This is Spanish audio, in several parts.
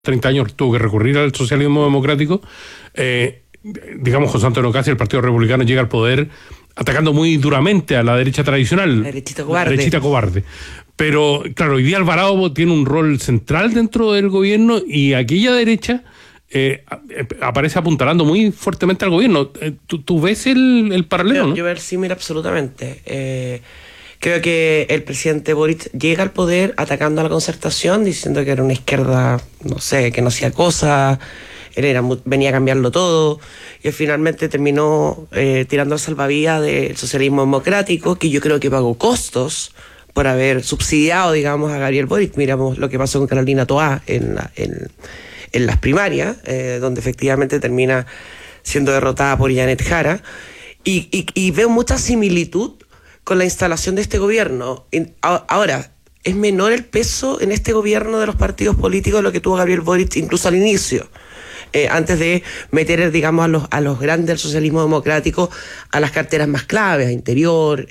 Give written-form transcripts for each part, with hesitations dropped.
30 años tuvo que recurrir al socialismo democrático, digamos, José Antonio Caz y el Partido Republicano llega al poder atacando muy duramente a la derecha tradicional. Derechita cobarde. Derechita cobarde. Pero, claro, hoy día Alvarado tiene un rol central dentro del gobierno y aquella derecha aparece apuntalando muy fuertemente al gobierno. ¿Tú ves el paralelo, no? Yo veo el símil absolutamente. Creo que el presidente Boric llega al poder atacando a la Concertación, diciendo que era una izquierda, no sé, que no hacía cosas, venía a cambiarlo todo, y finalmente terminó tirando al salvavidas del socialismo democrático, que yo creo que pagó costos por haber subsidiado, digamos, a Gabriel Boric. Miramos lo que pasó con Carolina Toá en las primarias, donde efectivamente termina siendo derrotada por Janet Jara, y veo mucha similitud con la instalación de este gobierno. Ahora, es menor el peso en este gobierno de los partidos políticos de lo que tuvo Gabriel Boric incluso al inicio, antes de meter, digamos, a los grandes del socialismo democrático a las carteras más claves, a Interior,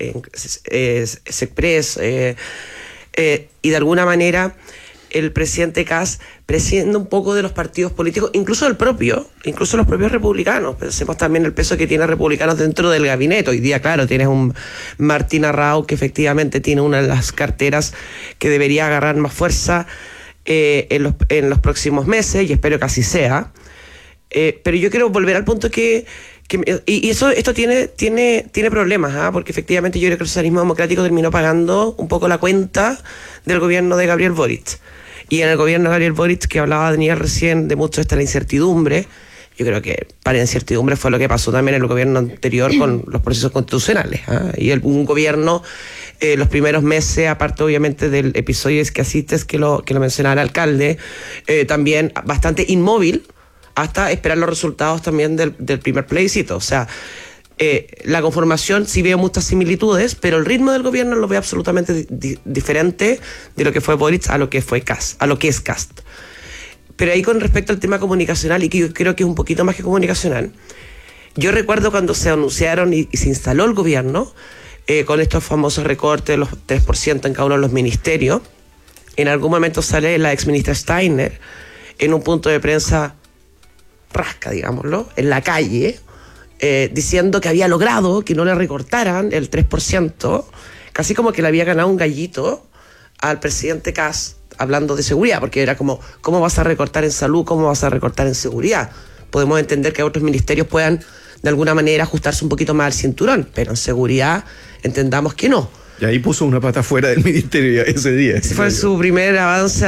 Sexpress, y de alguna manera el presidente Kast prescinde un poco de los partidos políticos, incluso los propios republicanos. Pensemos también el peso que tiene republicanos dentro del gabinete. Hoy día, claro, tienes un Martín Arrau que efectivamente tiene una de las carteras que debería agarrar más fuerza en los próximos meses, y espero que así sea. Pero yo quiero volver al punto esto tiene problemas, porque efectivamente yo creo que el socialismo democrático terminó pagando un poco la cuenta del gobierno de Gabriel Boric. Y en el gobierno de Gabriel Boric, que hablaba Daniel recién de mucho esta la incertidumbre, yo creo que para la incertidumbre fue lo que pasó también en el gobierno anterior con los procesos constitucionales. Y un gobierno, los primeros meses, aparte obviamente del episodio que asistes, que lo mencionaba el alcalde, también bastante inmóvil, hasta esperar los resultados también del primer plebiscito. O sea, la conformación sí veo muchas similitudes, pero el ritmo del gobierno lo veo absolutamente diferente de lo que fue Boric a lo que es Kast. Pero ahí, con respecto al tema comunicacional, y que yo creo que es un poquito más que comunicacional, yo recuerdo cuando se anunciaron y se instaló el gobierno, con estos famosos recortes de los 3% en cada uno de los ministerios, en algún momento sale la exministra Steiner en un punto de prensa rasca, digámoslo, en la calle, diciendo que había logrado que no le recortaran el 3%, casi como que le había ganado un gallito al presidente Kast, hablando de seguridad, porque era como, ¿cómo vas a recortar en salud? ¿Cómo vas a recortar en seguridad? Podemos entender que otros ministerios puedan de alguna manera ajustarse un poquito más al cinturón, pero en seguridad entendamos que no. Y ahí puso una pata fuera del ministerio ese día. Ese fue su primer avance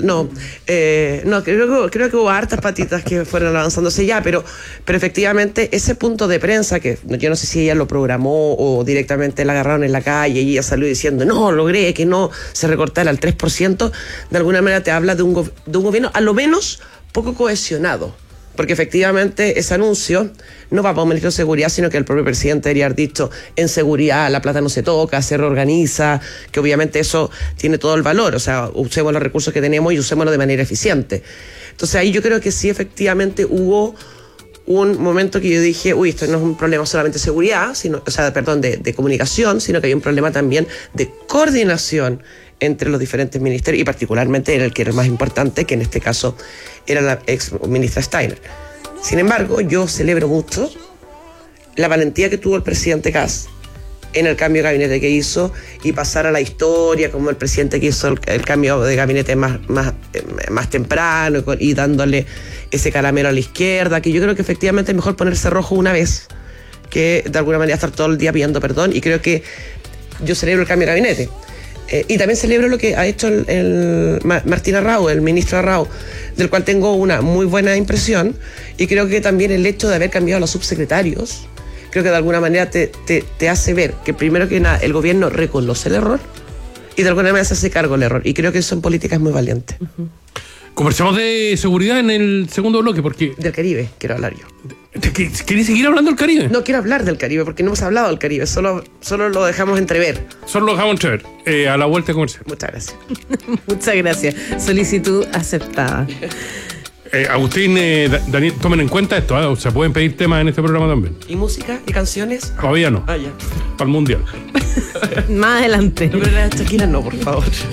creo que hubo hartas patitas que fueron avanzándose ya, pero efectivamente ese punto de prensa, que yo no sé si ella lo programó o directamente la agarraron en la calle y ella salió diciendo, no, logré que no se recortara al 3%, de alguna manera te habla de un gobierno a lo menos poco cohesionado. Porque efectivamente ese anuncio no va para un ministro de seguridad, sino que el propio presidente debería haber dicho, en seguridad la plata no se toca, se reorganiza, que obviamente eso tiene todo el valor. O sea, usemos los recursos que tenemos y usémoslos de manera eficiente. Entonces ahí yo creo que sí, efectivamente hubo un momento que yo dije, esto no es un problema solamente de seguridad, de comunicación, sino que hay un problema también de coordinación entre los diferentes ministerios, y particularmente era el que era el más importante, que en este caso era la ex ministra Steiner. Sin embargo, yo celebro mucho la valentía que tuvo el presidente Kast en el cambio de gabinete que hizo, y pasar a la historia como el presidente que hizo el cambio de gabinete más temprano, y dándole ese caramelo a la izquierda, que yo creo que efectivamente es mejor ponerse rojo una vez que de alguna manera estar todo el día pidiendo perdón, y creo que yo celebro el cambio de gabinete. Y también celebro lo que ha hecho el Martín Arrau, el ministro Arrau, del cual tengo una muy buena impresión, y creo que también el hecho de haber cambiado a los subsecretarios, creo que de alguna manera te hace ver que primero que nada el gobierno reconoce el error y de alguna manera se hace cargo del error, y creo que eso en política es muy valiente. Uh-huh. Conversamos de seguridad en el segundo bloque, porque... Del Caribe quiero hablar yo. ¿Querés seguir hablando del Caribe? No, quiero hablar del Caribe, porque no hemos hablado del Caribe, solo lo dejamos entrever. Solo lo dejamos entrever, a la vuelta comercial. Muchas gracias. Muchas gracias. Solicitud aceptada. Agustín, Daniel, tomen en cuenta esto, o sea, pueden pedir temas en este programa también. ¿Y música? ¿Y canciones? Todavía no. Ya. Para el Mundial. Más adelante. No, pero las Shakira no, por favor.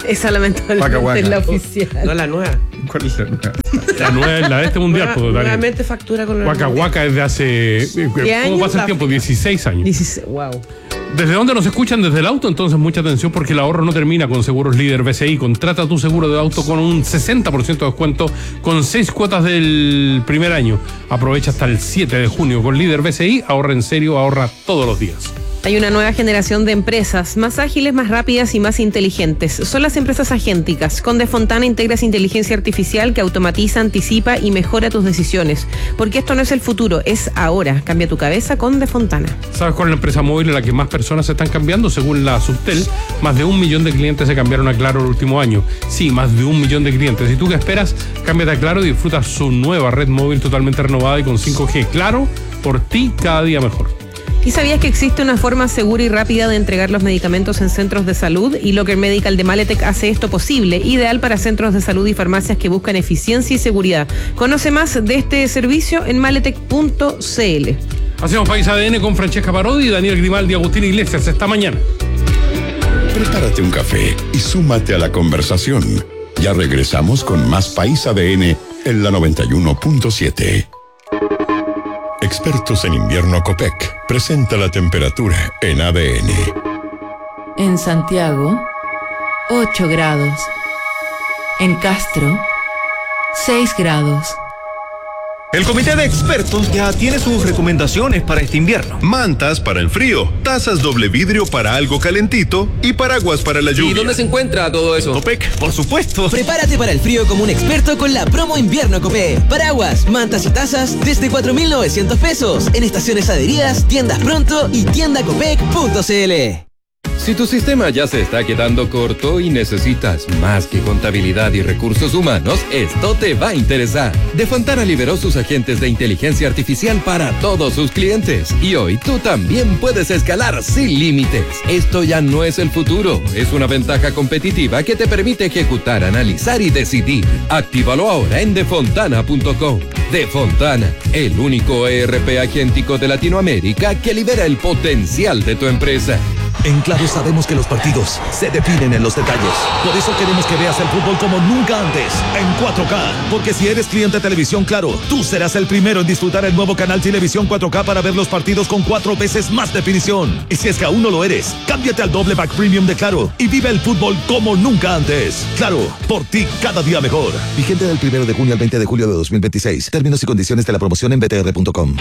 Esa lamentablemente Waka Waka. es la oficial. No la nueva. ¿Cuál es la nueva? La nueva es la de este mundial. Pues, Daniel. Nuevamente factura con la Waka mundial. Waka es de hace... ¿Cómo años? pasa el tiempo? 16 años. 16, wow. ¿Desde dónde nos escuchan? Desde el auto, entonces mucha atención porque el ahorro no termina con Seguros Líder BCI. Contrata tu seguro de auto con un 60% de descuento con 6 cuotas del primer año. Aprovecha hasta el 7 de junio con Líder BCI. Ahorra en serio, ahorra todos los días. Hay una nueva generación de empresas más ágiles, más rápidas y más inteligentes. Son las empresas agénticas. Con Defontana integras inteligencia artificial que automatiza, anticipa y mejora tus decisiones. Porque esto no es el futuro, es ahora. Cambia tu cabeza con Defontana. ¿Sabes cuál es la empresa móvil en la que más personas se están cambiando? Según la Subtel, más de 1 millón de clientes se cambiaron a Claro el último año. Sí, más de 1 millón de clientes. ¿Y tú qué esperas? Cámbiate a Claro y disfruta su nueva red móvil totalmente renovada y con 5G. Claro, por ti cada día mejor. ¿Y sabías que existe una forma segura y rápida de entregar los medicamentos en centros de salud? Y Locker Medical de Maletec hace esto posible, ideal para centros de salud y farmacias que buscan eficiencia y seguridad. Conoce más de este servicio en maletec.cl. Hacemos País ADN con Francesca Parodi, Daniel Grimaldi, Agustín Iglesias. Esta mañana. Prepárate un café y súmate a la conversación. Ya regresamos con más País ADN en la 91.7. Expertos en invierno Copec presenta la temperatura en ADN. En Santiago, 8 grados. En Castro, 6 grados. El comité de expertos ya tiene sus recomendaciones para este invierno. Mantas para el frío, tazas doble vidrio para algo calentito y paraguas para la lluvia. ¿Y dónde se encuentra todo eso? Copec, por supuesto. Prepárate para el frío como un experto con la promo invierno Copec. Paraguas, mantas y tazas desde 4.900 pesos en estaciones adheridas, tiendas pronto y tiendacopec.cl. Si tu sistema ya se está quedando corto y necesitas más que contabilidad y recursos humanos, esto te va a interesar. Defontana liberó sus agentes de inteligencia artificial para todos sus clientes y hoy tú también puedes escalar sin límites. Esto ya no es el futuro, es una ventaja competitiva que te permite ejecutar, analizar y decidir. Actívalo ahora en defontana.com. Defontana, el único ERP agéntico de Latinoamérica que libera el potencial de tu empresa. En Claro sabemos que los partidos se definen en los detalles. Por eso queremos que veas el fútbol como nunca antes, en 4K. Porque si eres cliente de Televisión Claro, tú serás el primero en disfrutar el nuevo canal Televisión 4K para ver los partidos con 4 veces más definición. Y si es que aún no lo eres, cámbiate al doble pack premium de Claro y vive el fútbol como nunca antes. Claro, por ti cada día mejor. Vigente del 1 de junio al 20 de julio de 2026. Términos y condiciones de la promoción en btr.com.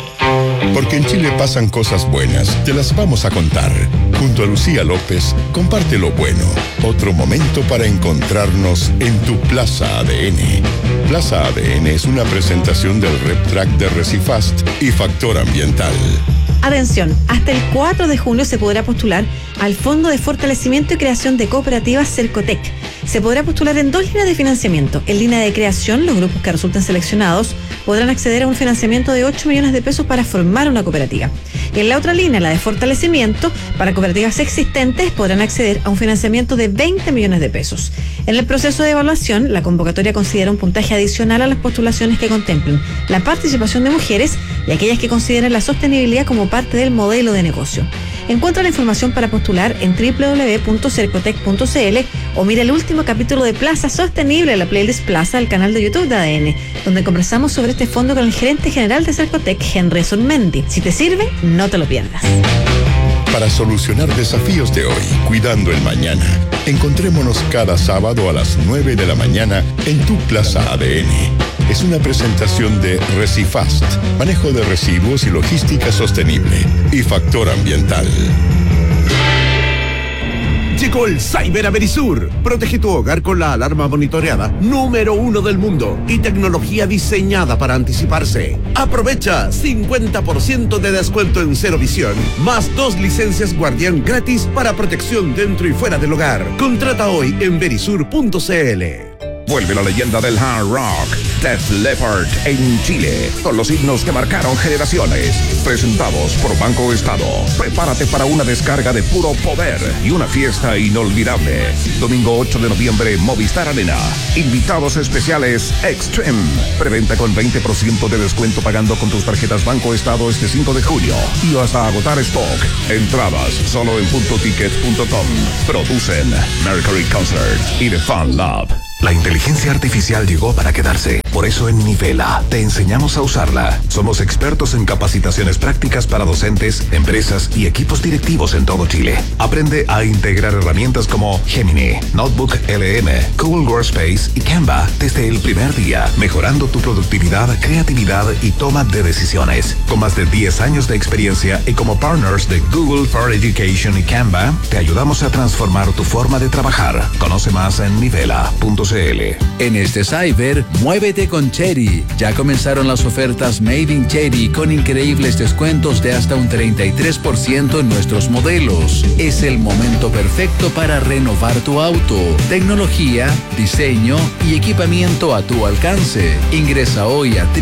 Porque en Chile pasan cosas buenas, te las vamos a contar. Junto a Lucía López, comparte lo bueno. Otro momento para encontrarnos en tu Plaza ADN. Plaza ADN es una presentación del RepTrack de Recifast y Factor Ambiental. Atención, hasta el 4 de junio se podrá postular al Fondo de Fortalecimiento y Creación de Cooperativas Cercotec. Se podrá postular en 2 líneas de financiamiento. En línea de creación, los grupos que resulten seleccionados podrán acceder a un financiamiento de 8 millones de pesos para formar una cooperativa. Y en la otra línea, la de fortalecimiento, para cooperativas existentes podrán acceder a un financiamiento de 20 millones de pesos. En el proceso de evaluación, la convocatoria considera un puntaje adicional a las postulaciones que contemplen la participación de mujeres y aquellas que consideren la sostenibilidad como parte del modelo de negocio. Encuentra la información para postular en www.cercotec.cl o mira el último capítulo de Plaza Sostenible, la playlist Plaza del canal de YouTube de ADN, donde conversamos sobre este fondo con el gerente general de Cercotec, Henry Sunmendi. Si te sirve, no te lo pierdas. Para solucionar desafíos de hoy, cuidando el mañana, encontrémonos cada sábado a las 9 de la mañana en tu Plaza ADN. Es una presentación de Recifast, manejo de residuos y logística sostenible, y Factor Ambiental. Llegó el Cyber a Verisur. Protege tu hogar con la alarma monitoreada número 1 del mundo y tecnología diseñada para anticiparse. Aprovecha 50% de descuento en Cero Visión, más 2 licencias Guardián gratis para protección dentro y fuera del hogar. Contrata hoy en verisur.cl. Vuelve la leyenda del hard rock, Def Leppard, en Chile, con los himnos que marcaron generaciones. Presentados por Banco Estado. Prepárate para una descarga de puro poder y una fiesta inolvidable. Domingo 8 de noviembre, Movistar Arena. Invitados especiales Extreme. Preventa con 20% de descuento pagando con tus tarjetas Banco Estado este 5 de julio. Y hasta agotar stock. Entradas solo en puntoticket.com. Producen Mercury Concert y The Fun Lab. La inteligencia artificial llegó para quedarse. Por eso en Nivela te enseñamos a usarla. Somos expertos en capacitaciones prácticas para docentes, empresas y equipos directivos en todo Chile. Aprende a integrar herramientas como Gemini, Notebook LM, Google Workspace y Canva desde el primer día, mejorando tu productividad, creatividad y toma de decisiones. Con más de 10 años de experiencia y como partners de Google for Education y Canva, te ayudamos a transformar tu forma de trabajar. Conoce más en nivela.cl. En este Cyber, muévete con Chery. Ya comenzaron las ofertas Made in Chery con increíbles descuentos de hasta un 33% en nuestros modelos. Es el momento perfecto para renovar tu auto. Tecnología, diseño y equipamiento a tu alcance. Ingresa hoy a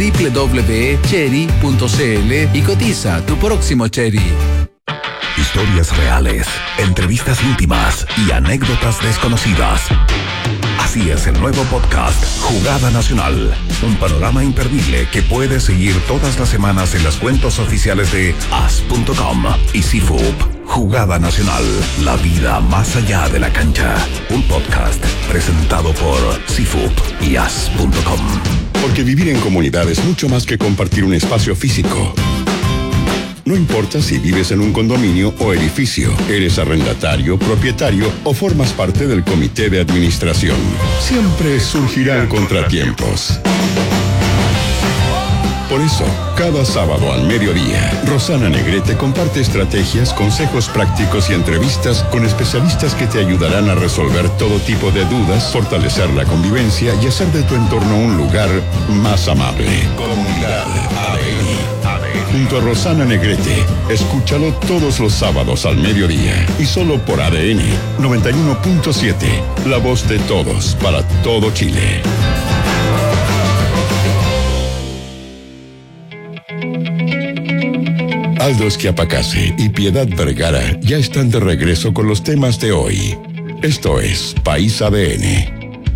www.chery.cl y cotiza tu próximo Chery. Historias reales, entrevistas íntimas y anécdotas desconocidas. Así es el nuevo podcast Jugada Nacional, un panorama imperdible que puedes seguir todas las semanas en las cuentas oficiales de as.com y CIFUP. Jugada Nacional, la vida más allá de la cancha. Un podcast presentado por CIFUP y as.com. Porque vivir en comunidad es mucho más que compartir un espacio físico. No importa si vives en un condominio o edificio, eres arrendatario, propietario o formas parte del comité de administración. Siempre surgirán contratiempos. Por eso, cada sábado al mediodía, Rosana Negrete comparte estrategias, consejos prácticos y entrevistas con especialistas que te ayudarán a resolver todo tipo de dudas, fortalecer la convivencia y hacer de tu entorno un lugar más amable. Comunidad ADN. Junto a Rosana Negrete, escúchalo todos los sábados al mediodía y solo por ADN 91.7, la voz de todos para todo Chile. Aldo Schiapacase y Piedad Vergara ya están de regreso con los temas de hoy. Esto es País ADN.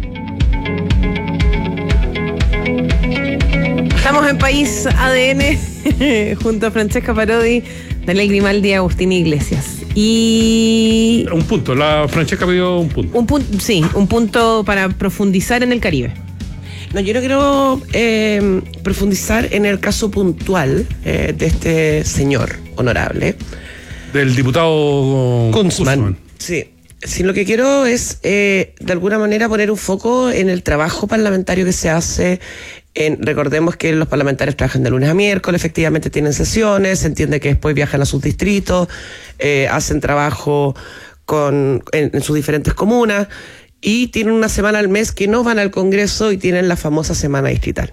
Estamos en País ADN junto a Francesca Parodi, Daniel Grimaldi y Agustín Iglesias. Y un punto, la Francesca pidió un punto. Un punto para profundizar en el Caribe. No, yo no quiero profundizar en el caso puntual de este señor honorable. Del diputado Kunzman. Sí. Lo que quiero es, de alguna manera, poner un foco en el trabajo parlamentario que se hace. Recordemos que los parlamentarios trabajan de lunes a miércoles, efectivamente tienen sesiones, se entiende que después viajan a sus distritos, hacen trabajo en sus diferentes comunas y tienen una semana al mes que no van al Congreso y tienen la famosa semana distrital.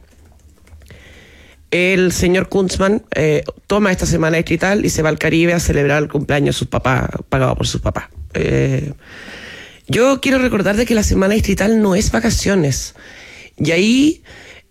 El señor Kunzman toma esta semana distrital y se va al Caribe a celebrar el cumpleaños de sus papás, pagado por sus papás. Yo quiero recordar de que la semana distrital no es vacaciones. Y ahí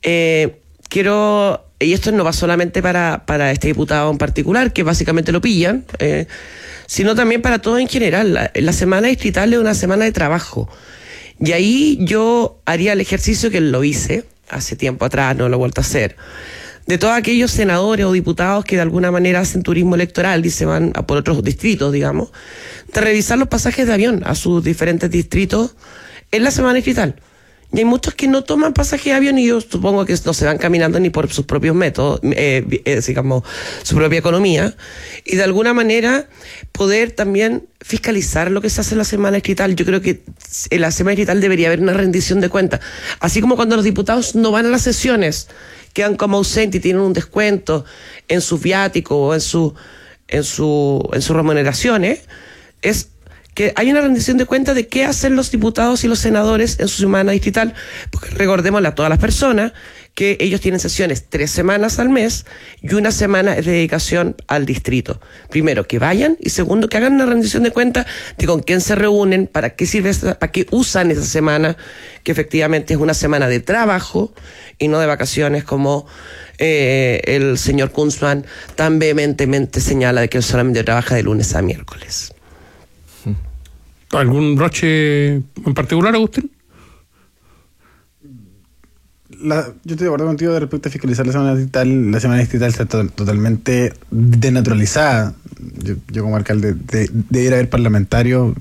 y esto no va solamente para este diputado en particular, que básicamente lo pillan, sino también para todo en general. La semana distrital es una semana de trabajo. Y ahí yo haría el ejercicio que lo hice hace tiempo atrás, no lo he vuelto a hacer, de todos aquellos senadores o diputados que de alguna manera hacen turismo electoral y se van por otros distritos, digamos, de revisar los pasajes de avión a sus diferentes distritos en la semana distrital. Y hay muchos que no toman pasaje de avión y yo supongo que no se van caminando ni por sus propios métodos, digamos, su propia economía. Y de alguna manera poder también fiscalizar lo que se hace en la semana distrital. Yo creo que en la semana distrital debería haber una rendición de cuentas. Así como cuando los diputados no van a las sesiones, quedan como ausentes y tienen un descuento en sus viáticos o en sus remuneraciones, es que hay una rendición de cuentas de qué hacen los diputados y los senadores en su semana distrital, porque recordémosle a todas las personas que ellos tienen sesiones 3 semanas al mes y 1 semana es de dedicación al distrito. Primero, que vayan, y segundo, que hagan una rendición de cuentas de con quién se reúnen, para qué sirve, para qué usan esa semana, que efectivamente es una semana de trabajo y no de vacaciones, como el señor Kunzman tan vehementemente señala de que él solamente trabaja de lunes a miércoles. ¿Algún broche en particular, Agustín? Yo estoy de acuerdo contigo de respecto a fiscalizar la semana distrital. La semana distrital está totalmente denaturalizada. Yo como alcalde debería haber parlamentarios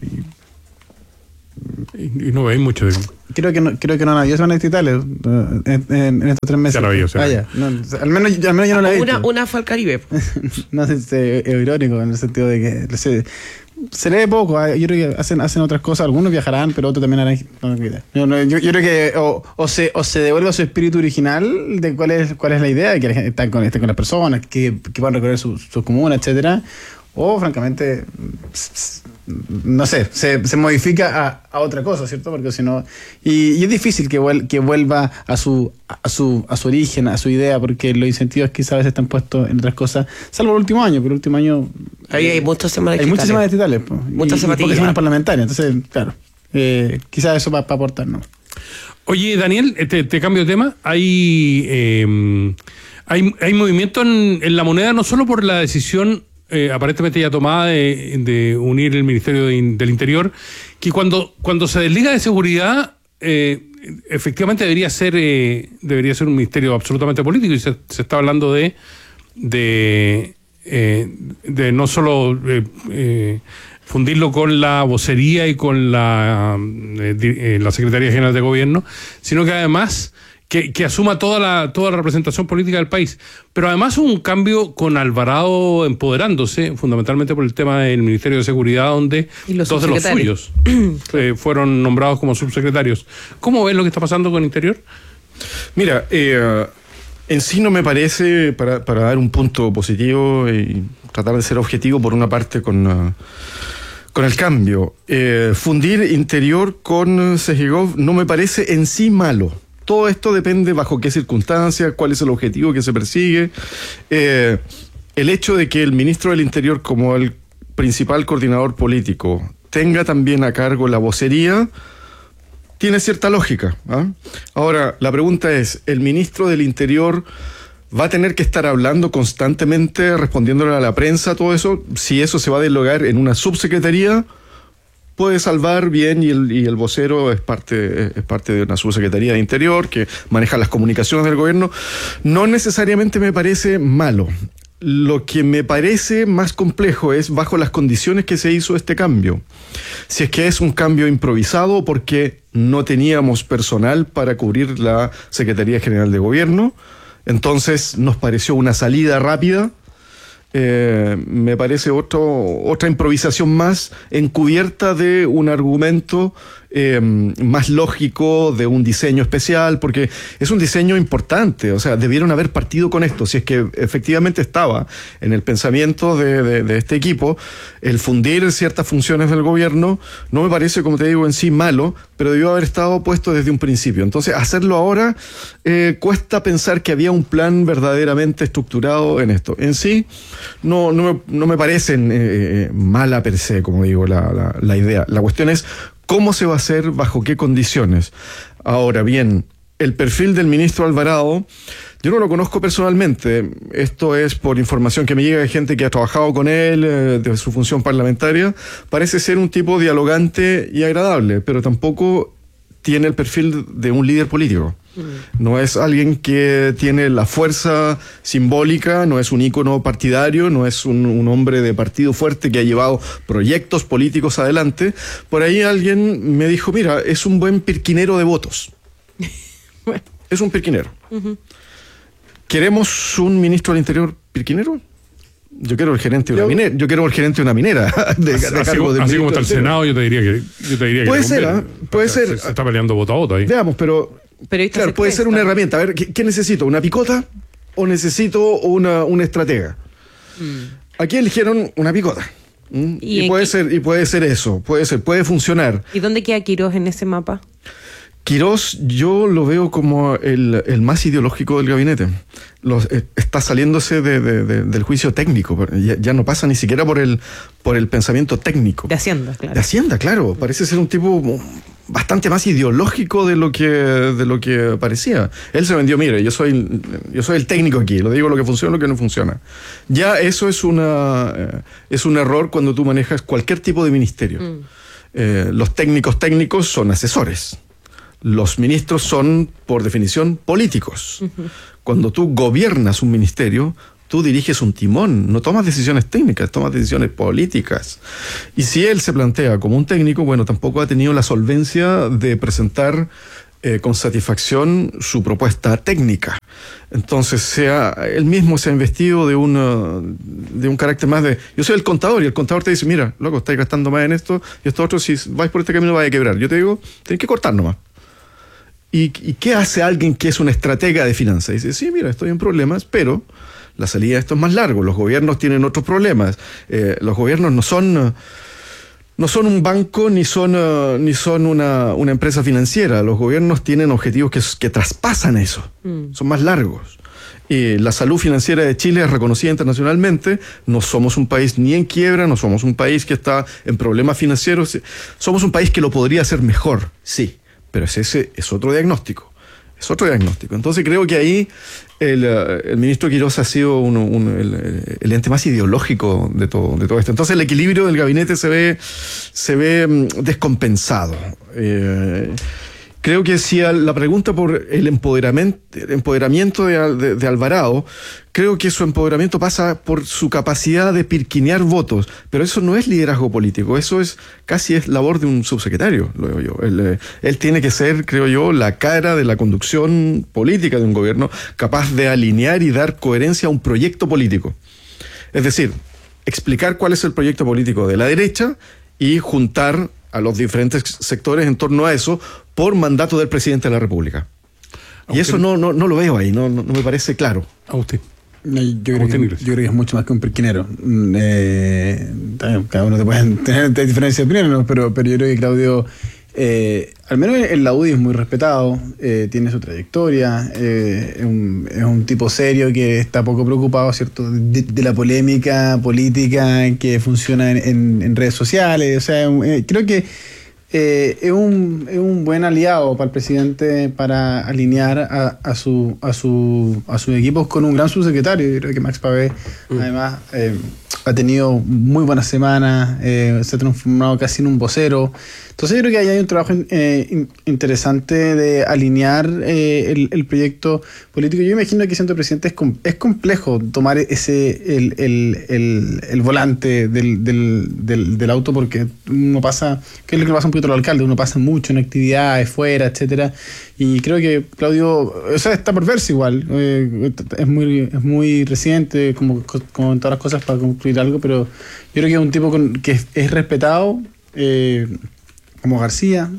y no veis mucho de... Creo que no ha habido semanas distritales en estos 3 meses. Al menos yo no la he visto. Una fue al Caribe. No sé, es irónico en el sentido de que se lee poco. Yo creo que hacen otras cosas. Algunos viajarán, pero otros también harán. Yo creo que o se devuelve a su espíritu original de cuál es la idea, de que la gente esté con las personas, que puedan recorrer sus comunas, etcétera. O francamente, no sé, se modifica a otra cosa, ¿cierto? Porque si no, y es difícil que vuelva a su origen, a su idea, porque los incentivos quizás a veces están puestos en otras cosas, salvo el último año, pero el último año hay muchas semanas distritales. Hay muchas semanas distritales, muchas semanas parlamentarias, entonces, claro, quizás eso va a aportar, ¿no? Oye, Daniel, te cambio de tema. Hay movimiento en la moneda, no solo por la decisión aparentemente ya tomada de unir el Ministerio del Interior, que cuando se desliga de seguridad, efectivamente debería ser un ministerio absolutamente político, y se está hablando de no solo fundirlo con la vocería y con la Secretaría General de Gobierno, sino que además que asuma toda la representación política del país. Pero además hubo un cambio con Alvarado empoderándose, fundamentalmente por el tema del Ministerio de Seguridad, donde 2 de los suyos fueron nombrados como subsecretarios. ¿Cómo ves lo que está pasando con Interior? Mira, en sí no me parece, para dar un punto positivo y tratar de ser objetivo por una parte con el cambio, fundir Interior con Sejigov no me parece en sí malo. Todo esto depende bajo qué circunstancias, cuál es el objetivo que se persigue. El hecho de que el ministro del Interior, como el principal coordinador político, tenga también a cargo la vocería, tiene cierta lógica, ¿ah? Ahora, la pregunta es, ¿el ministro del Interior va a tener que estar hablando constantemente, respondiéndole a la prensa, todo eso? Si eso se va a delegar en una subsecretaría, puede salvar bien, y el vocero es parte de una subsecretaría de Interior que maneja las comunicaciones del gobierno. No necesariamente me parece malo. Lo que me parece más complejo es bajo las condiciones que se hizo este cambio. Si es que es un cambio improvisado porque no teníamos personal para cubrir la Secretaría General de Gobierno, entonces nos pareció una salida rápida. Me parece otra improvisación más encubierta de un argumento más lógico, de un diseño especial, porque es un diseño importante. O sea, debieron haber partido con esto, si es que efectivamente estaba en el pensamiento de este equipo el fundir ciertas funciones del gobierno. No me parece, como te digo, en sí malo, pero debió haber estado puesto desde un principio. Entonces, hacerlo ahora cuesta pensar que había un plan verdaderamente estructurado en esto. En sí, no me parecen mala per se, como digo, la idea. La cuestión es cómo se va a hacer, bajo qué condiciones. Ahora bien, el perfil del ministro Alvarado, yo no lo conozco personalmente. Esto es por información que me llega de gente que ha trabajado con él, de su función parlamentaria. Parece ser un tipo dialogante y agradable, pero tampoco tiene el perfil de un líder político. No es alguien que tiene la fuerza simbólica, no es un ícono partidario, no es un hombre de partido fuerte que ha llevado proyectos políticos adelante. Por ahí alguien me dijo, mira, es un buen pirquinero de votos. Bueno. Es un pirquinero. ¿Queremos un ministro del Interior pirquinero? Yo quiero el gerente de una minera. Yo quiero el gerente de una minera. Así como está el Senado, yo te diría que puede ser, puede ser. Se está peleando voto a voto ahí. Veamos, pero claro, puede ser una herramienta. A ver, ¿qué necesito? ¿Una picota o necesito una estratega? Aquí eligieron una picota. Y puede ser eso, puede funcionar. ¿Y dónde queda Quirós en ese mapa? Quirós yo lo veo como el más ideológico del gabinete. Está saliéndose del juicio técnico. Ya no pasa ni siquiera por el pensamiento técnico. De Hacienda, claro. De Hacienda, claro. Parece ser un tipo bastante más ideológico de lo que parecía. Él se vendió, mire, yo soy el técnico aquí, lo digo lo que funciona, lo que no funciona. Ya eso es un error cuando tú manejas cualquier tipo de ministerio. Los técnicos son asesores. Los ministros son, por definición, políticos. Cuando tú gobiernas un ministerio, tú diriges un timón, no tomas decisiones técnicas, tomas decisiones políticas. Y si él se plantea como un técnico, bueno, tampoco ha tenido la solvencia de presentar con satisfacción su propuesta técnica. Entonces, él mismo se ha investido de un carácter más de... Yo soy el contador, y el contador te dice, mira, loco, estáis gastando más en esto, y esto otro, si vais por este camino vais a quebrar. Yo te digo, tenés que cortar nomás. ¿Y qué hace alguien que es una estratega de finanzas? Dice, sí, mira, estoy en problemas, pero la salida de esto es más largo. Los gobiernos tienen otros problemas. Los gobiernos no son un banco ni son una empresa financiera. Los gobiernos tienen objetivos que traspasan eso. Son más largos. La salud financiera de Chile es reconocida internacionalmente. No somos un país ni en quiebra, no somos un país que está en problemas financieros. Somos un país que lo podría hacer mejor, sí. Pero ese es otro diagnóstico. Es otro diagnóstico. Entonces creo que ahí el ministro Quirós ha sido el ente más ideológico de todo esto. Entonces el equilibrio del gabinete se ve descompensado. Creo que si la pregunta por el empoderamiento de Alvarado, creo que su empoderamiento pasa por su capacidad de pirquinear votos, pero eso no es liderazgo político, eso es labor de un subsecretario, lo digo yo. Él tiene que ser, creo yo, la cara de la conducción política de un gobierno, capaz de alinear y dar coherencia a un proyecto político. Es decir, explicar cuál es el proyecto político de la derecha y juntar a los diferentes sectores en torno a eso por mandato del presidente de la República. Y eso no lo veo ahí, no me parece claro. A usted. Yo creo que es mucho más que un perquinero. Cada uno te puede tener diferencias de opiniones, ¿no? pero yo creo que Claudio, al menos en la UDI es muy respetado, tiene su trayectoria, es un tipo serio que está poco preocupado, ¿cierto?, de la polémica política que funciona en redes sociales. O sea, creo que es un buen aliado para el presidente para alinear a sus equipos con un gran subsecretario. Yo creo que Max Pavé además ha tenido muy buenas semanas, se ha transformado casi en un vocero. Entonces yo creo que ahí hay un trabajo interesante de alinear el proyecto político. Yo imagino que siendo presidente es complejo tomar el volante del auto, porque uno pasa, que es lo que pasa un poquito al alcalde, uno pasa mucho en actividades fuera, etcétera. Y creo que Claudio, o sea, está por verse igual, es muy reciente, como en todas las cosas, para concluir algo, pero yo creo que es un tipo que es respetado, como García,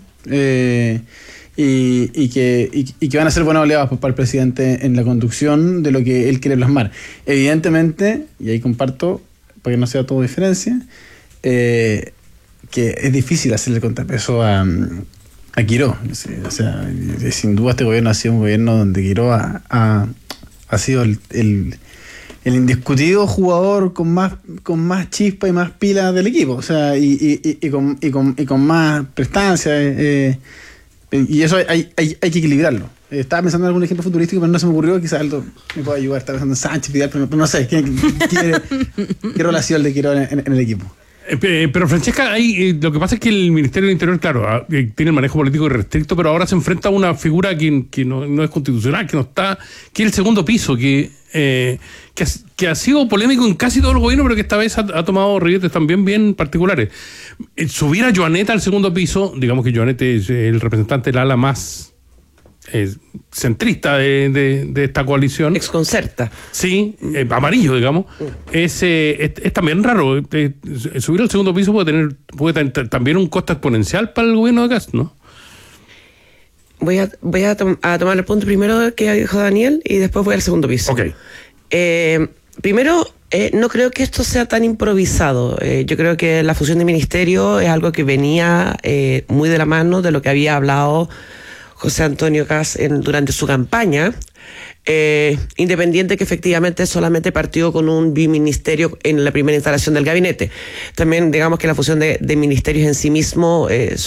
y que van a ser buenos aliados para el presidente en la conducción de lo que él quiere plasmar. Evidentemente, y ahí comparto, para que no sea todo diferencia, que es difícil hacerle contrapeso a Quirós. O sea, sin duda este gobierno ha sido un gobierno donde Quirós ha sido el indiscutido jugador con más chispa y más pila del equipo, o sea, y con más prestancia, y eso hay que equilibrarlo. Estaba pensando en algún ejemplo futurístico, pero no se me ocurrió. Quizás Aldo me pueda ayudar. Estaba pensando en Sánchez, Vidal, pero no sé qué rol ha sido el de Quirós en el equipo. Pero Francesca, lo que pasa es que el Ministerio del Interior, claro, tiene el manejo político irrestricto, pero ahora se enfrenta a una figura que no es constitucional, que no está, que es el segundo piso, que ha sido polémico en casi todo el gobierno, pero que esta vez ha tomado ribetes también bien particulares. Subir a Joaneta al segundo piso, digamos que Joaneta es el representante del ala más centrista de esta coalición. Exconcerta. Sí, amarillo, digamos. Es también raro. Subir al segundo piso puede tener también un costo exponencial para el gobierno de Kast, ¿no? Voy a tomar el punto primero que dijo Daniel y después voy al segundo piso. Ok. Primero, No creo que esto sea tan improvisado. Yo creo que la fusión de ministerio es algo que venía muy de la mano de lo que había hablado José Antonio Kast durante su campaña, independiente que efectivamente solamente partió con un biministerio en la primera instalación del gabinete. También digamos que la fusión de ministerios en sí mismo es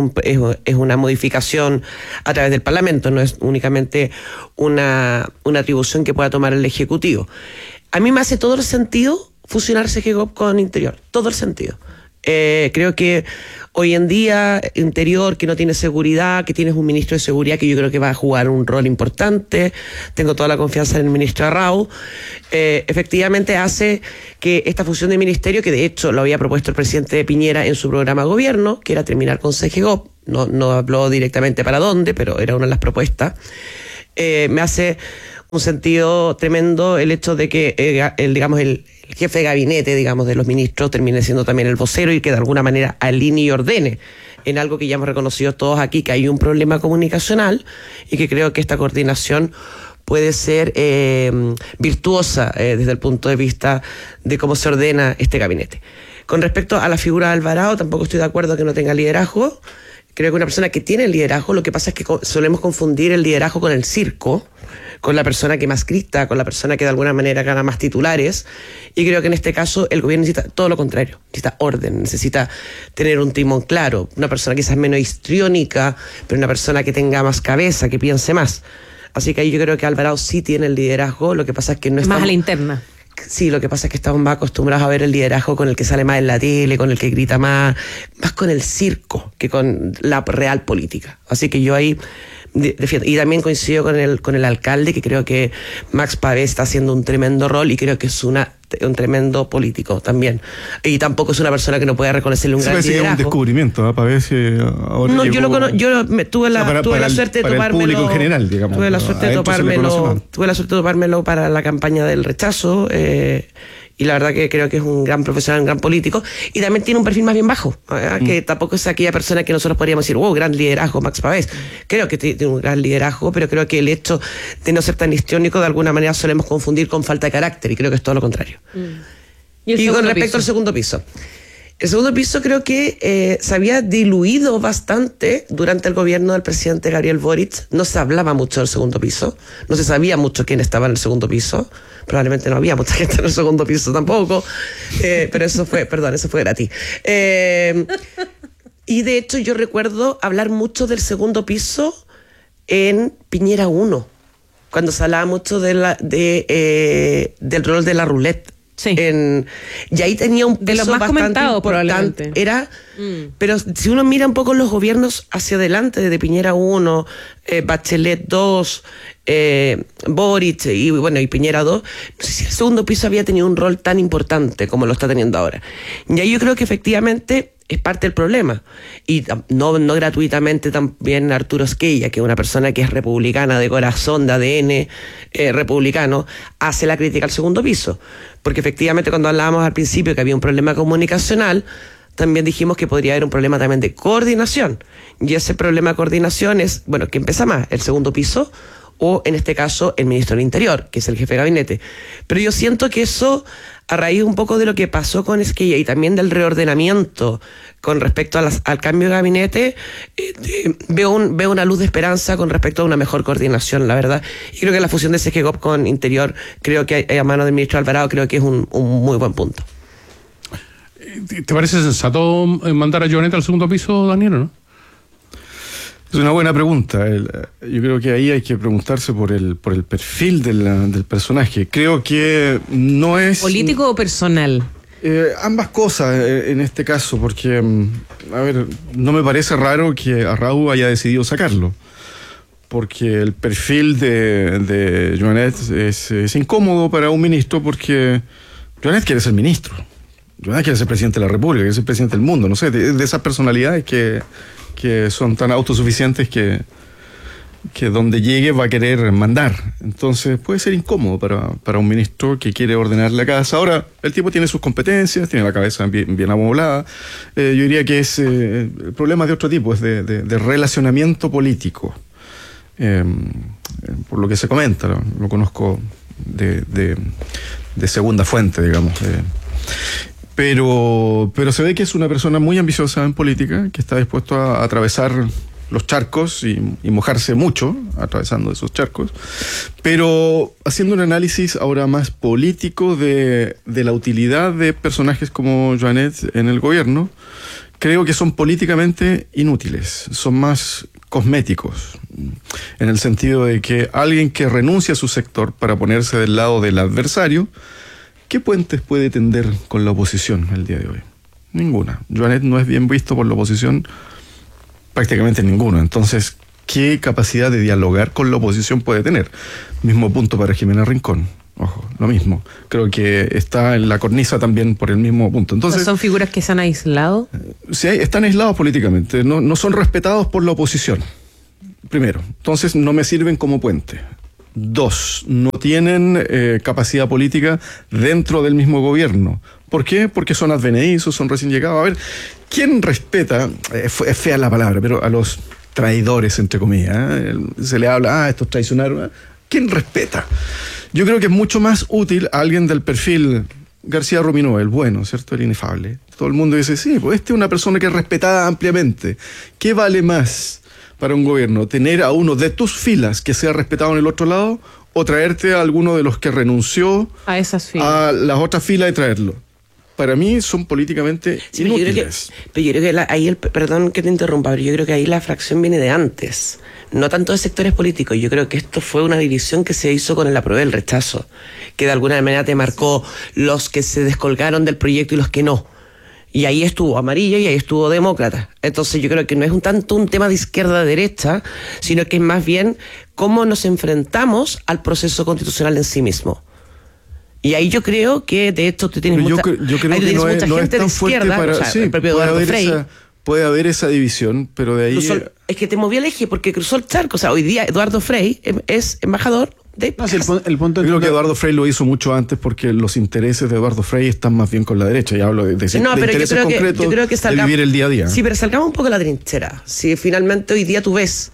una modificación a través del Parlamento, no es únicamente una atribución que pueda tomar el Ejecutivo. A mí me hace todo el sentido fusionar CGCOP con Interior, todo el sentido. Creo que hoy en día Interior, que no tiene seguridad, que tienes un ministro de seguridad que yo creo que va a jugar un rol importante, tengo toda la confianza en el ministro Arrau, efectivamente hace que esta fusión de ministerio, que de hecho lo había propuesto el presidente Piñera en su programa de gobierno, que era terminar con CGCOP, no habló directamente para dónde, pero era una de las propuestas, me hace un sentido tremendo el hecho de que el jefe de gabinete, de los ministros termine siendo también el vocero y que de alguna manera alinee y ordene en algo que ya hemos reconocido todos aquí, que hay un problema comunicacional y que creo que esta coordinación puede ser virtuosa desde el punto de vista de cómo se ordena este gabinete. Con respecto a la figura de Alvarado, tampoco estoy de acuerdo que no tenga liderazgo. Creo que una persona que tiene liderazgo, lo que pasa es que solemos confundir el liderazgo con el circo, con la persona que más grita, con la persona que de alguna manera gana más titulares, y creo que en este caso el gobierno necesita todo lo contrario, necesita orden, necesita tener un timón claro, una persona quizás menos histriónica, pero una persona que tenga más cabeza, que piense más. Así que ahí yo creo que Alvarado sí tiene el liderazgo, lo que pasa es que no está más a la interna. Sí, lo que pasa es que estamos más acostumbrados a ver el liderazgo con el que sale más en la tele, con el que grita más con el circo que con la real política. Así que yo ahí defiendo. Y también coincido con el alcalde, que creo que Max Pavés está haciendo un tremendo rol y creo que es un tremendo político también. Y tampoco es una persona que no pueda reconocerle un gran liderazgo. Es un descubrimiento, ¿eh? Pavés ahora no, yo tuve la suerte de tomármelo. El público en general, digamos. Tuve la suerte de tomármelo para la campaña del rechazo. Y la verdad que creo que es un gran profesional, un gran político, y también tiene un perfil más bien bajo, que tampoco es aquella persona que nosotros podríamos decir, wow, gran liderazgo, Max Pavés. Creo que tiene un gran liderazgo, pero creo que el hecho de no ser tan histriónico de alguna manera solemos confundir con falta de carácter, y creo que es todo lo contrario. Y con respecto al segundo piso. El segundo piso creo que se había diluido bastante durante el gobierno del presidente Gabriel Boric. No se hablaba mucho del segundo piso, no se sabía mucho quién estaba en el segundo piso. Probablemente no había mucha gente en el segundo piso tampoco, pero eso fue gratis. Y de hecho yo recuerdo hablar mucho del segundo piso en Piñera 1, cuando se hablaba mucho del rol de la roulette. Sí. Y ahí tenía un peso de lo más bastante comentado, importante. Pero si uno mira un poco los gobiernos hacia adelante, desde Piñera 1, Bachelet 2, Boric y Piñera 2, no sé si el segundo piso había tenido un rol tan importante como lo está teniendo ahora. Y ahí yo creo que efectivamente es parte del problema. Y no gratuitamente también Arturo Esquella, que es una persona que es republicana de corazón, de ADN republicano, hace la crítica al segundo piso. Porque efectivamente cuando hablábamos al principio que había un problema comunicacional, también dijimos que podría haber un problema también de coordinación. Y ese problema de coordinación es, ¿quién pesa más? ¿El segundo piso? O en este caso el ministro del Interior, que es el jefe de gabinete. Pero yo siento que eso, a raíz un poco de lo que pasó con Esquella y también del reordenamiento con respecto al cambio de gabinete, veo una luz de esperanza con respecto a una mejor coordinación, la verdad. Y creo que la fusión de CGCOP con Interior, creo que a mano del ministro Alvarado, creo que es un muy buen punto. ¿Te parece sensato mandar a Joanet al segundo piso, Daniel, o no? Es una buena pregunta. Yo creo que ahí hay que preguntarse por el perfil del personaje. Creo que no es... ¿Político o personal? Ambas cosas en este caso, porque, no me parece raro que Arrau haya decidido sacarlo. Porque el perfil de Joanet es incómodo para un ministro, porque Joanet quiere ser ministro. Joanet quiere ser presidente de la República, quiere ser presidente del mundo. No sé, de esas personalidades que son tan autosuficientes que donde llegue va a querer mandar. Entonces puede ser incómodo para un ministro que quiere ordenar la casa. Ahora, el tipo tiene sus competencias, tiene la cabeza bien amoblada. Yo diría que es problemas de otro tipo, es de relacionamiento político. Por lo que se comenta, lo conozco de segunda fuente, digamos. Pero se ve que es una persona muy ambiciosa en política, que está dispuesto a atravesar los charcos y mojarse mucho atravesando esos charcos, pero haciendo un análisis ahora más político de la utilidad de personajes como Joanet en el gobierno. Creo que son políticamente inútiles, son más cosméticos, en el sentido de que alguien que renuncia a su sector para ponerse del lado del adversario, ¿qué puentes puede tender con la oposición el día de hoy? Ninguna. Joanet no es bien visto por la oposición, prácticamente ninguno. Entonces, ¿qué capacidad de dialogar con la oposición puede tener? Mismo punto para Jimena Rincón. Ojo, lo mismo. Creo que está en la cornisa también por el mismo punto. Entonces, ¿son figuras que se han aislado? Sí, están aislados políticamente. No son respetados por la oposición. Primero. Entonces, no me sirven como puente. 2, no tienen capacidad política dentro del mismo gobierno. ¿Por qué? Porque son advenedizos, son recién llegados. A ver, ¿quién respeta? Es fea la palabra, pero a los traidores, entre comillas. Se le habla, estos traicionaron. ¿Quién respeta? Yo creo que es mucho más útil a alguien del perfil García Ruminó, el bueno, ¿cierto? El inefable. Todo el mundo dice, sí, pues este es una persona que es respetada ampliamente. ¿Qué vale más para un gobierno? ¿Tener a uno de tus filas que sea respetado en el otro lado o traerte a alguno de los que renunció a esas filas, a las otras filas y traerlo? Para mí son políticamente inútiles. Pero yo creo que perdón que te interrumpa, pero yo creo que ahí la fracción viene de antes. No tanto de sectores políticos. Yo creo que esto fue una división que se hizo con el apruebo y el rechazo, que de alguna manera te marcó los que se descolgaron del proyecto y los que no. Y ahí estuvo amarillo y ahí estuvo demócrata. Entonces yo creo que no es tanto un tema de izquierda-derecha, sino que es más bien cómo nos enfrentamos al proceso constitucional en sí mismo. Y ahí yo creo que de hecho tú tienes mucha gente de izquierda, el propio Eduardo Frei. Puede haber esa división, pero de ahí... es que te movió el eje porque cruzó el charco. O sea, hoy día Eduardo Frei es embajador de... No, el punto creo que Eduardo Frei lo hizo mucho antes porque los intereses de Eduardo Frei están más bien con la derecha. Y hablo de intereses concretos, de vivir el día a día. Sí, pero salgamos un poco de la trinchera. Si finalmente hoy día tú ves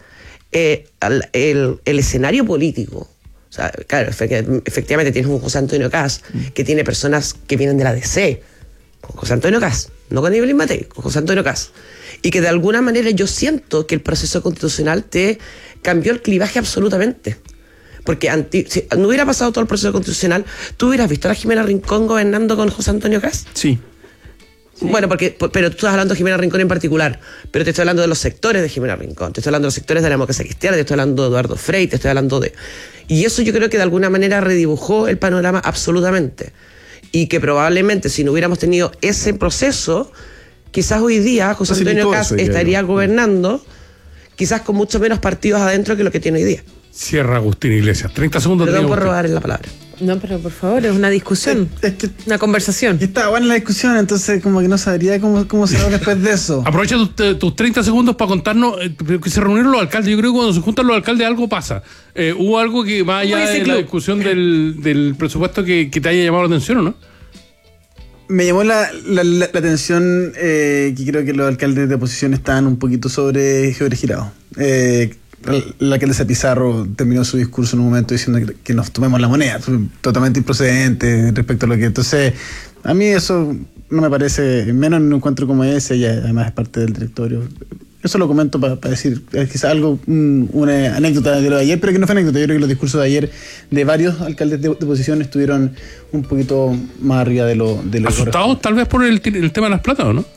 el escenario político, o sea, claro, efectivamente tienes un José Antonio Kast que tiene personas que vienen de la DC, con José Antonio Kast, no con Evelyn Matei, con José Antonio Kast, y que de alguna manera yo siento que el proceso constitucional te cambió el clivaje absolutamente. Porque si no hubiera pasado todo el proceso constitucional, ¿tú hubieras visto a la Jimena Rincón gobernando con José Antonio Kast? Sí. Bueno, pero tú estás hablando de Jimena Rincón en particular, pero te estoy hablando de los sectores de Jimena Rincón, te estoy hablando de los sectores de la democracia cristiana, te estoy hablando de Eduardo Frei, te estoy hablando de... Y eso yo creo que de alguna manera redibujó el panorama absolutamente. Y que probablemente si no hubiéramos tenido ese proceso, quizás hoy día José Antonio Kast estaría gobernando, quizás con mucho menos partidos adentro que lo que tiene hoy día. Cierra Agustín Iglesias. 30 segundos. Perdón por robar la palabra. No, pero por favor, es una discusión, una conversación. Está buena la discusión, entonces como que no sabría cómo se va después de eso. Aprovecha tus 30 segundos para contarnos que se reunieron los alcaldes. Yo creo que cuando se juntan los alcaldes algo pasa. ¿Hubo algo que más allá de la discusión del presupuesto que te haya llamado la atención o no? Me llamó la atención que creo que los alcaldes de oposición estaban un poquito sobregirados. La alcaldesa Pizarro terminó su discurso en un momento diciendo que nos tomemos la moneda, totalmente improcedente respecto a lo que... Entonces, a mí eso no me parece, menos en un encuentro como ese, ella además es parte del directorio. Eso lo comento para decir, quizás algo, una anécdota de lo de ayer, pero que no fue anécdota. Yo creo que los discursos de ayer de varios alcaldes de oposición estuvieron un poquito más arriba de lo ¿asustados tal vez por el tema de las plata o no?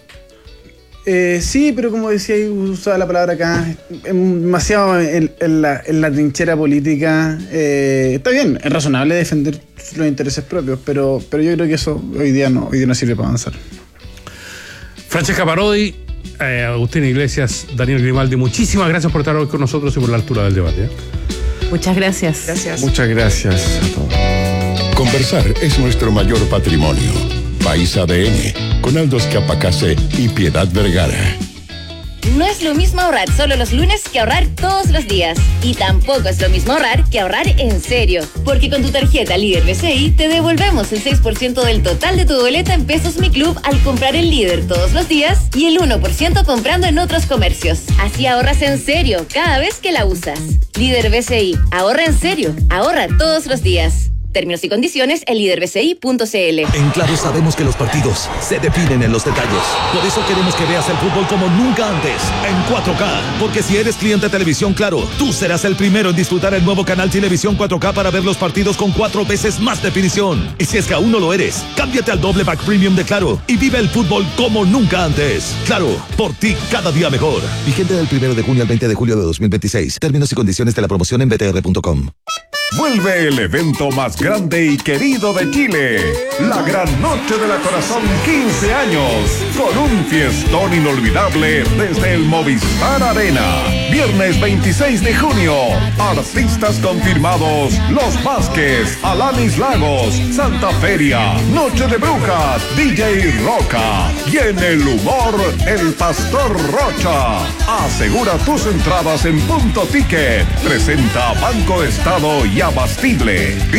Sí, pero como decía, usaba la palabra acá, demasiado en la trinchera política. Está bien, es razonable defender los intereses propios, pero yo creo que eso hoy día no sirve para avanzar. Francesca Parodi, Agustín Iglesias, Daniel Grimaldi, muchísimas gracias por estar hoy con nosotros y por la altura del debate. Muchas gracias. Muchas gracias a todos. Conversar es nuestro mayor patrimonio. País ADN, con Aldo Escapacase y Piedad Vergara. No es lo mismo ahorrar solo los lunes que ahorrar todos los días. Y tampoco es lo mismo ahorrar que ahorrar en serio. Porque con tu tarjeta Líder BCI te devolvemos el 6% del total de tu boleta en Pesos Mi Club al comprar el Líder todos los días y el 1% comprando en otros comercios. Así ahorras en serio cada vez que la usas. Líder BCI, ahorra en serio, ahorra todos los días. Términos y condiciones en liderbci.cl. En Claro sabemos que los partidos se definen en los detalles. Por eso queremos que veas el fútbol como nunca antes, en 4K. Porque si eres cliente de Televisión Claro, tú serás el primero en disfrutar el nuevo canal Televisión 4K para ver los partidos con 4 veces más definición. Y si es que aún no lo eres, cámbiate al doble pack premium de Claro y vive el fútbol como nunca antes. Claro, por ti cada día mejor. Vigente del 1 de junio al 20 de julio de 2026. Términos y condiciones de la promoción en btr.com. Vuelve el evento más grande y querido de Chile, la Gran Noche de la Corazón 15 años, con un fiestón inolvidable desde el Movistar Arena. Viernes 26 de junio, artistas confirmados: Los Vázquez, Alanis Lagos, Santa Feria, Noche de Brujas, DJ Roca y en el humor, el Pastor Rocha. Asegura tus entradas en Punto Ticket. Presenta Banco Estado y Abastible.